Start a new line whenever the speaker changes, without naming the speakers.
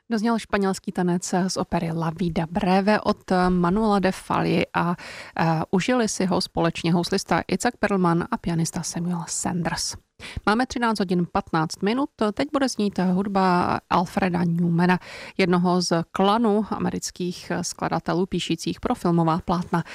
Dozněl španělský tanec z opery La Vida Breve od Manuela de Falla a užili si ho společně houslista Itzhak Perlman a pianista Samuel Sanders. Máme 13 hodin 15 minut, teď bude znít hudba Alfreda Newmana, jednoho z klanu amerických skladatelů píšících pro filmová plátna.